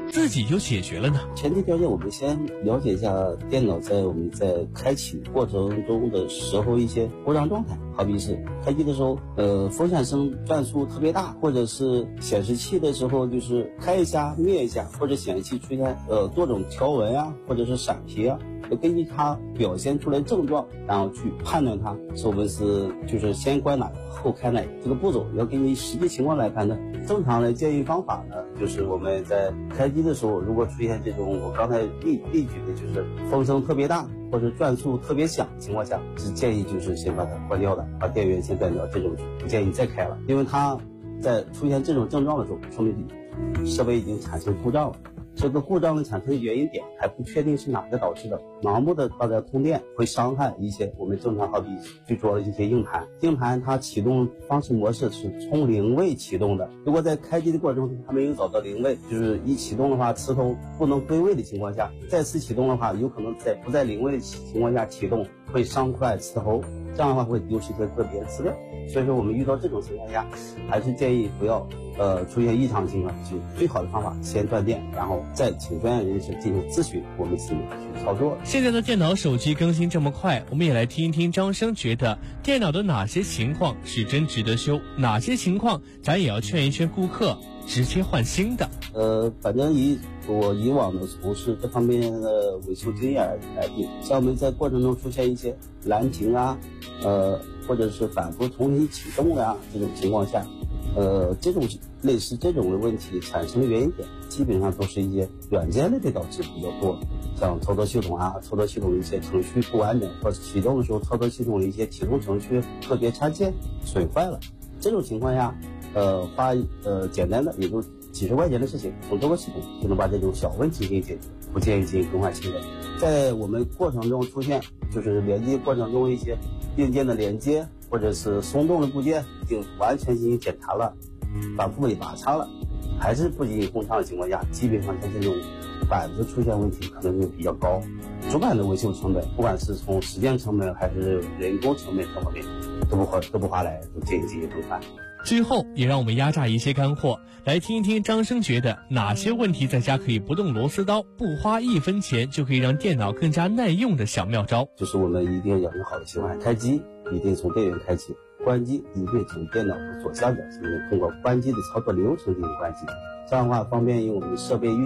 自己就解决了呢？ 前提条件，我们先了解一下电脑我们在开启过程中的时候一些故障状态，好比是开机的时候，风扇声转速特别大，或者是显示器的时候就是开一下灭一下，或者显示器出现多种条纹啊，或者是闪屏啊。要根据它表现出来症状，然后去判断它是我们就是先关哪后开哪，这个步骤要根据实际情况来判断。正常的建议方法呢，就是我们在开机的时候，如果出现这种我刚才例举的就是风声特别大或者转速特别响的情况下，是建议就是先把它关掉的，把电源先断掉，这种不建议再开了，因为它在出现这种症状的时候，说明设备已经产生故障了。这个故障的产生原因点还不确定是哪个导致的，盲目的把它通电会伤害一些我们正常好比最主要的一些硬盘它启动方式模式是从零位启动的，如果在开机的过程中它没有找到零位，就是一启动的话磁头不能归位的情况下，再次启动的话有可能不在零位的情况下启动会伤坏磁头，这样的话会丢失一些个别的资料。所以说我们遇到这种情况下还是建议不要出现异常情况，就最好的方法先断电，然后再请专业人士进行咨询，我们去操作。 现在的电脑手机更新这么快，我们也来听一听张生觉得电脑的哪些情况是真值得修，哪些情况咱也要劝一劝顾客直接换新的。 反正我以往的从事这方面的维修经验来定，像我们在过程中出现一些蓝屏啊，或者是反复重新启动啊这种情况下，这种类似这种的问题产生的原因点，基本上都是一些软件类的导致比较多，像操作系统的一些程序不完整，或者启动的时候操作系统的一些启动程序个别插件损坏了，这种情况下，花简单的也就几十块钱的事情，从这个系统就能把这种小问题给解决，不建议进行更换新的。在我们过程中出现就是连接过程中一些硬件的连接或者是松动的部件已经完全进行检查了，反复给拔插了，还是不进行工厂的情况下，基本上它这种板子出现问题可能就比较高，主板的维修成本不管是从时间成本还是人工成本各方面都不划来，都建议进行更换。 最后也让我们压榨一些干货，来听一听张生觉得哪些问题在家可以不动螺丝刀，不花1分钱就可以让电脑更加耐用的小妙招。 就是我们一定要养成好的习惯，开机一定从电源开启，关机一定从电脑的左下角进行通过关机的操作流程进行关机，这样的话方便于我们设备运